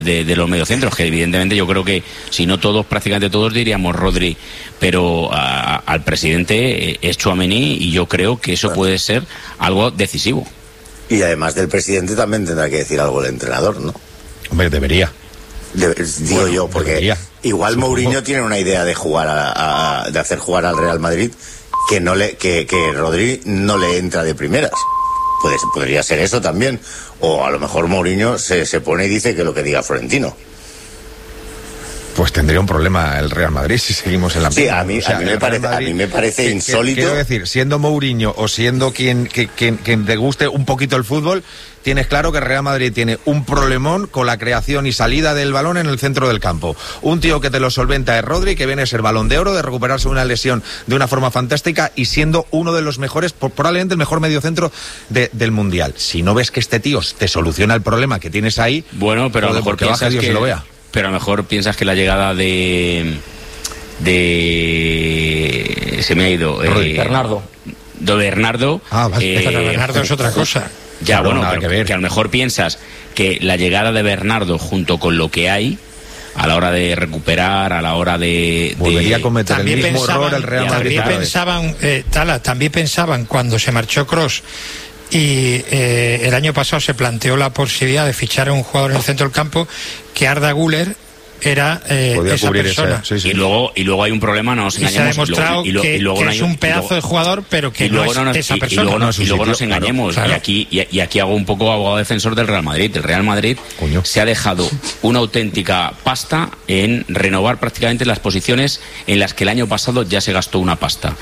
de los mediocentros, que evidentemente yo creo que si no todos, prácticamente todos diríamos Rodri, pero al presidente es Tchouaméni, y yo creo que eso puede ser algo decisivo. Y además del presidente también tendrá que decir algo el entrenador, ¿no? Hombre, debería. Digo yo, porque debería. Igual Mourinho tiene una idea de jugar de hacer jugar al Real Madrid que Rodri no le entra de primeras. Podría ser eso también. O a lo mejor Mourinho se pone y dice que lo que diga Florentino. Pues tendría un problema el Real Madrid si seguimos en la misma. Sí, a mí me parece insólito. Quiero decir, siendo Mourinho o siendo quien te guste un poquito el fútbol, tienes claro que el Real Madrid tiene un problemón con la creación y salida del balón en el centro del campo. Un tío que te lo solventa es Rodri, que viene a ser Balón de Oro, de recuperarse una lesión de una forma fantástica y siendo uno de los mejores, probablemente el mejor mediocentro del Mundial. Si no ves que este tío te soluciona el problema que tienes ahí, bueno, pero a lo mejor que baja Dios y lo vea. Pero a lo mejor piensas que la llegada de se me ha ido Bernardo. De Bernardo. Bernardo es otra cosa. Ya, bueno, pero que a lo mejor piensas que la llegada de Bernardo junto con lo que hay a la hora de recuperar, a la hora de volvería a cometer el mismo error el Real Madrid. También pensaban cuando se marchó Kroos y el año pasado se planteó la posibilidad de fichar a un jugador en el centro del campo, que Arda Güler era esa persona. Sí. Y luego hay un problema, no nos engañemos. Se ha demostrado que es un pedazo de jugador, pero que no es esa persona. Y luego nos engañemos. Claro. Y aquí hago un poco abogado defensor del Real Madrid. El Real Madrid se ha dejado una auténtica pasta en renovar prácticamente las posiciones en las que el año pasado ya se gastó una pasta.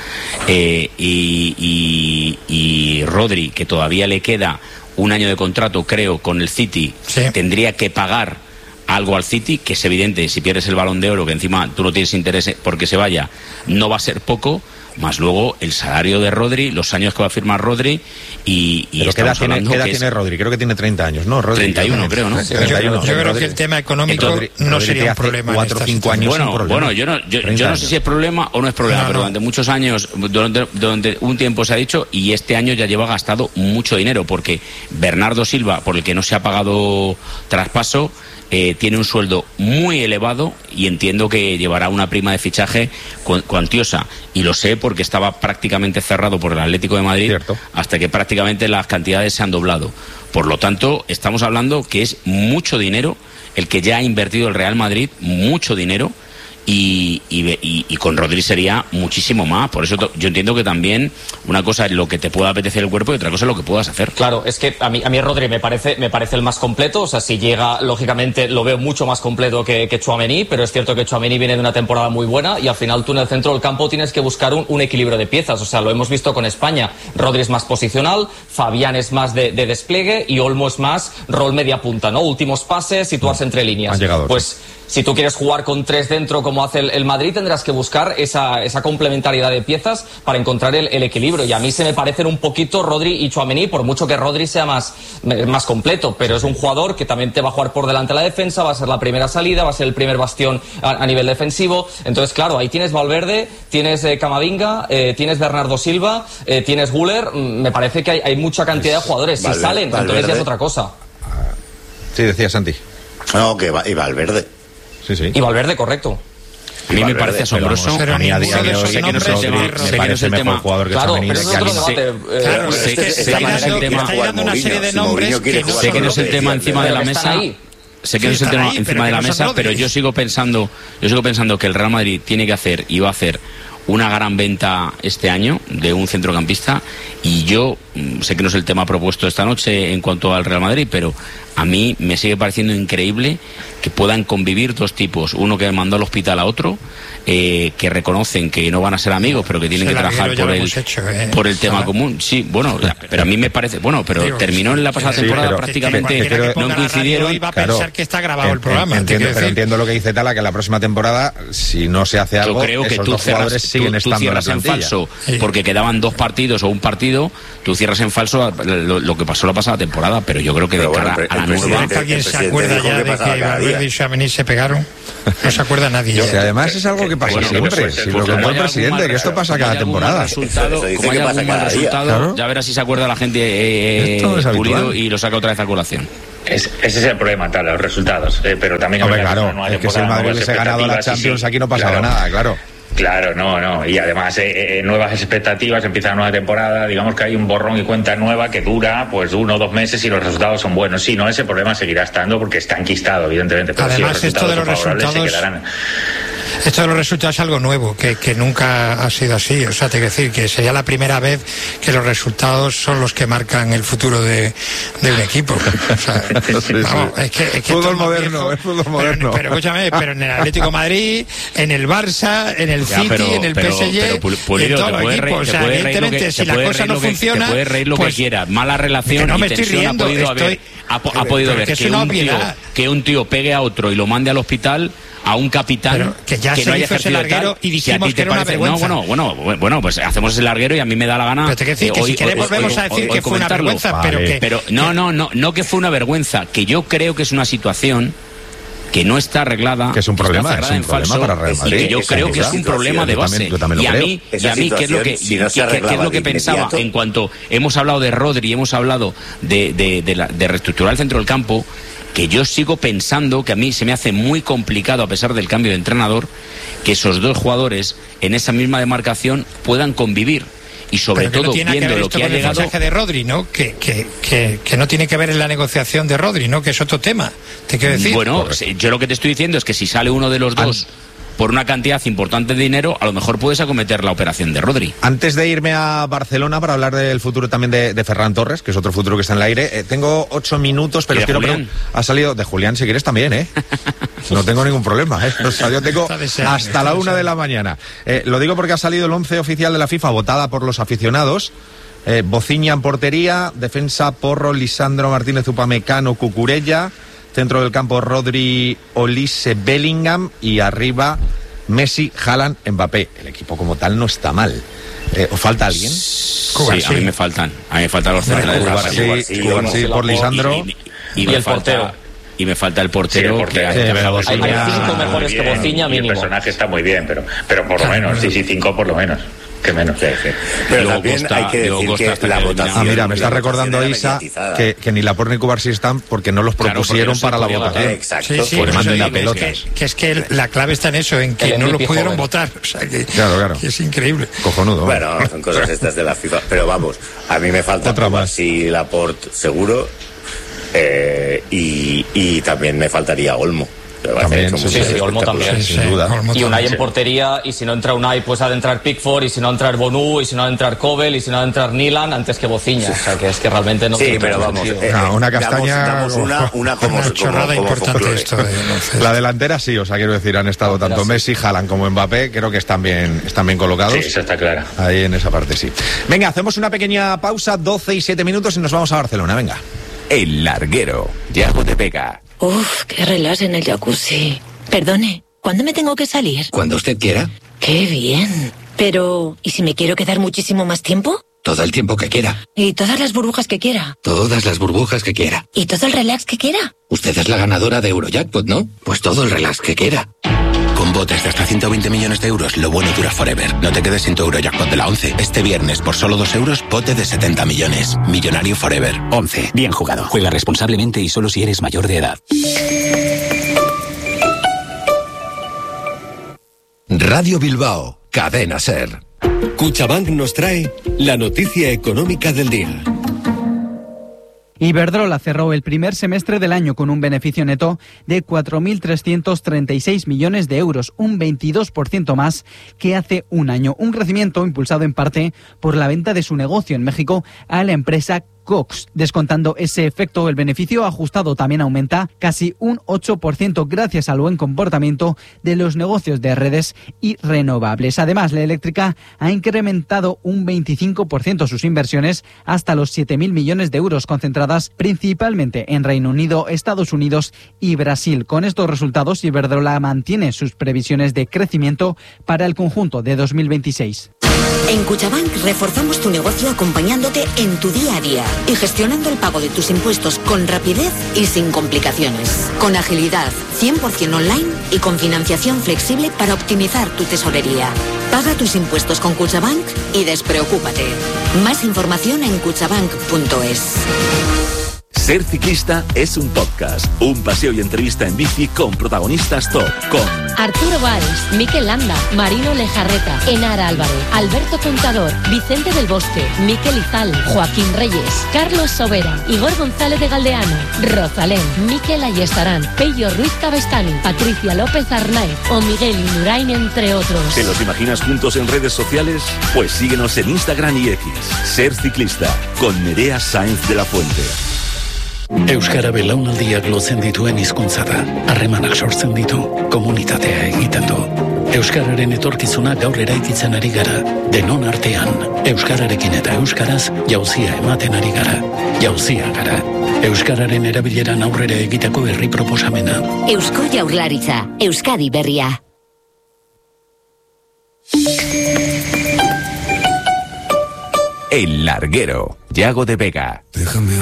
Y Rodri, que todavía le queda un año de contrato, creo, con el City, tendría que pagar algo al City, que es evidente, si pierdes el Balón de Oro, que encima tú no tienes interés porque se vaya, no va a ser poco, más luego el salario de Rodri, los años que va a firmar Rodri Pero ¿qué edad tiene Rodri? Creo que tiene 30 años, ¿no? Rodri, 31, creo, ¿no? 31. Yo creo que el tema económico no sería un problema. 4 o 5 años. Bueno, yo no sé si es problema o no es problema, pero durante muchos años, durante un tiempo se ha dicho, y este año ya lleva gastado mucho dinero, porque Bernardo Silva, por el que no se ha pagado traspaso, tiene un sueldo muy elevado y entiendo que llevará una prima de fichaje cuantiosa, y lo sé porque estaba prácticamente cerrado por el Atlético de Madrid. Cierto. Hasta que prácticamente las cantidades se han doblado. Por lo tanto, estamos hablando que es mucho dinero el que ya ha invertido el Real Madrid, mucho dinero. Y con Rodri sería muchísimo más. Por eso yo entiendo que también una cosa es lo que te pueda apetecer el cuerpo y otra cosa es lo que puedas hacer. Claro, es que a mí Rodri me parece el más completo. O sea, si llega, lógicamente lo veo mucho más completo que Tchouaméni, pero es cierto que Tchouaméni viene de una temporada muy buena y al final tú en el centro del campo tienes que buscar un equilibrio de piezas. O sea, lo hemos visto con España. Rodri es más posicional, Fabián es más de despliegue y Olmo es más rol media punta, ¿no? Últimos pases, situarse entre líneas. Pues si tú quieres jugar con 3 dentro como hace el Madrid, tendrás que buscar esa complementariedad de piezas para encontrar el equilibrio. Y a mí se me parecen un poquito Rodri y Tchouaméni, por mucho que Rodri sea más completo, pero es un jugador que también te va a jugar por delante de la defensa, va a ser la primera salida, va a ser el primer bastión a nivel defensivo. Entonces, claro, ahí tienes Valverde, tienes Camavinga, tienes Bernardo Silva, tienes Güler. Me parece que hay mucha cantidad de jugadores. Si salen, entonces ya es otra cosa. Sí, decía Santi. No, y Valverde. Sí. Y Valverde, correcto. A mí me parece asombroso. A mí a día de hoy sé que no es el mejor jugador que Claro, Tchouaméni. pero eso es otro debate. Claro, sé que no es el tema. Una serie de nombres que sé que no es el tema encima de la mesa. Sé que no es el tema encima de la mesa, pero yo sigo pensando que el Real Madrid tiene que hacer y va a hacer una gran venta este año de un centrocampista, y yo sé que no es el tema propuesto esta noche en cuanto al Real Madrid, pero a mí me sigue pareciendo increíble que puedan convivir dos tipos, uno que mandó al hospital a otro, que reconocen que no van a ser amigos, pero que tienen que trabajar por el tema común. Sí, bueno, pero a mí me parece, pero terminó en la pasada temporada prácticamente, no coincidieron. Va a pensar que está grabado el programa. Entiendo lo que dice Tala, que la próxima temporada, si no se hace algo, yo creo que esos dos jugadores siguen estando cierras en falso, porque quedaban 2 partidos o un partido, tú cierras en falso lo que pasó la pasada temporada, pero yo creo que de cara a la nueva... ¿Alguien se acuerda ya de que Valverde y Tchouaméni se pegaron? No se acuerda nadie. Si además es algo que pasa siempre. Si lo contó el presidente, que esto pasa cada temporada. Como hay algún mal resultado, ya verás si se acuerda la gente Pulido y lo saca otra vez a colación. Ese es el problema, tal, los resultados. Pero también claro, es que si el Madrid hubiese ganado la Champions, aquí no pasaba nada, claro. Claro, no. Y además, nuevas expectativas, empieza una nueva temporada, digamos que hay un borrón y cuenta nueva que dura pues 1 o 2 meses y los resultados son buenos. Sí, no, ese problema seguirá estando porque está enquistado, evidentemente. Pero además, si esto de los resultados se quedarán. Esto de los resultados es algo nuevo, que nunca ha sido así. O sea, te quiero decir que sería la primera vez que los resultados son los que marcan el futuro de un equipo. O sea, vamos, es que fútbol moderno, es fútbol moderno. Pero escúchame, pero en el Atlético de Madrid, en el Barça, en el City, en el PSG, Pulido, en todos los equipos. O sea, evidentemente, si la cosa no funciona, te puedes reír lo que quieras. Mala relación no me y estoy tensión riendo, ha podido haber que un tío pegue a otro y lo mande al hospital a un capitán. Pero que ya que se no haya hizo ese larguero y dijimos que era una vergüenza. Bueno, pues hacemos ese larguero y a mí me da la gana. Pero te quiero decir que si quieres volvemos a decir que fue una vergüenza, vale. pero no que fue una vergüenza, que yo creo que es una situación que no está arreglada, que es un problema para Real Madrid. Y que yo creo que es un problema de base. Y a mí, ¿qué es lo que pensaba? En cuanto hemos hablado de Rodri, hemos hablado de reestructurar el centro del campo, que yo sigo pensando que a mí se me hace muy complicado, a pesar del cambio de entrenador, que esos dos jugadores en esa misma demarcación puedan convivir. Y sobre todo viendo lo que ha llegado. El mensaje de Rodri, ¿no? Que no tiene que ver en la negociación de Rodri, ¿no? Que es otro tema. Te quiero decir. Bueno, yo lo que te estoy diciendo es que si sale uno de los dos por una cantidad importante de dinero, a lo mejor puedes acometer la operación de Rodri. Antes de irme a Barcelona para hablar del futuro también de Ferran Torres, que es otro futuro que está en el aire, tengo 8 minutos, pero quiero preguntar. Ha salido de Julián, si quieres también, ¿eh? No tengo ningún problema, ¿eh? O sea, yo tengo hasta la 1 de la mañana. Lo digo porque ha salido el 11 oficial de la FIFA, votada por los aficionados. Bociña en portería, defensa Porro, Lisandro Martínez, Upamecano, Cucurella. Centro del campo Rodri, Olise, Bellingham y arriba Messi, Haaland, Mbappé. El equipo como tal no está mal. ¿Os falta alguien? Sí, a mí me faltan los centrales. Sí, por Lisandro y el portero. Y me falta el portero. Hay 5 mejores que Bociña mínimo. El personaje está muy bien, pero por lo menos, sí, 5 por lo menos. Que menos. Pero también hay que decir que la votación... mira, me está recordando Isa que ni Laporte ni Cubarsí están porque no los propusieron para la votación. Exacto. Sí, por manden la pelota. Que es que la clave está en eso, en que no lo pudieron votar. O sea, claro. Que es increíble. Cojonudo. Bueno, son cosas estas de la FIFA. Pero vamos, a mí me falta Cubarsí, Laporte seguro, y también me faltaría Olmo. También, Olmo también, sin duda. Y Unai en portería, y si no entra Unai, pues ha de entrar Pickford, y si no entra Bonu, y si no ha de entrar Kobel, y si no ha de entrar Nilan, antes que Bociña. O sea, que es que realmente no... Sí, pero vamos, una castaña... Damos una como chorrada importante esto. La delantera sí, o sea, quiero decir, han estado tanto Messi, Haaland como Mbappé, creo que están bien colocados. Sí, eso está claro. Ahí en esa parte sí. Venga, hacemos una pequeña pausa, 12 y 7 minutos y nos vamos a Barcelona, venga. El larguero, Yago de Vega. Uf, qué relax en el jacuzzi. Perdone, ¿cuándo me tengo que salir? Cuando usted quiera. ¡Qué bien! Pero, ¿y si me quiero quedar muchísimo más tiempo? Todo el tiempo que quiera. ¿Y todas las burbujas que quiera? Todas las burbujas que quiera. ¿Y todo el relax que quiera? Usted es la ganadora de Eurojackpot, ¿no? Pues todo el relax que quiera. Con botes de hasta 120 millones de euros, lo bueno dura forever. No te quedes sin tu Eurojackpot de la 11. Este viernes, por solo 2 euros, bote de 70 millones. Millonario forever. 11. Bien jugado. Juega responsablemente y solo si eres mayor de edad. Radio Bilbao. Cadena SER. Cuchabank nos trae la noticia económica del día. Iberdrola cerró el primer semestre del año con un beneficio neto de 4.336 millones de euros, un 22% más que hace un año. Un crecimiento impulsado en parte por la venta de su negocio en México a la empresa Cox. Descontando ese efecto, el beneficio ajustado también aumenta casi un 8% gracias al buen comportamiento de los negocios de redes y renovables. Además, la eléctrica ha incrementado un 25% sus inversiones hasta los 7.000 millones de euros, concentradas principalmente en Reino Unido, Estados Unidos y Brasil. Con estos resultados, Iberdrola mantiene sus previsiones de crecimiento para el conjunto de 2026. En Cuchabank reforzamos tu negocio acompañándote en tu día a día y gestionando el pago de tus impuestos con rapidez y sin complicaciones. Con agilidad, 100% online y con financiación flexible para optimizar tu tesorería. Paga tus impuestos con Cuchabank y despreocúpate. Más información en cuchabank.es. Ser ciclista es un podcast, un paseo y entrevista en bici con protagonistas top, con Arturo Valls, Mikel Landa, Marino Lejarreta, Enara Álvarez, Alberto Contador, Vicente del Bosque, Mikel Izal, Joaquín Reyes, Carlos Sobera, Igor González de Galdeano, Rosalén, Mikel Ayestarán, Pello Ruiz Cabestany, Patricia López Arnaiz o Miguel Indurain, entre otros. ¿Te los imaginas juntos en redes sociales? Pues síguenos en Instagram y X. Ser ciclista, con Nerea Sáenz de la Fuente. Euskara belaunaldiak lotzen dituen hizkuntza da. Harremanak sortzen ditu, komunitatea egiten du. Euskararen etorkizuna gaur eraikitzen ari gara. Denon artean, euskararekin eta euskaraz jauzia ematen ari gara. Jauzia gara. Euskararen erabileran aurrera egiteko herri proposamena. Eusko Jaurlaritza, Euskadi berria. El Larguero, Yago de Vega. Déjame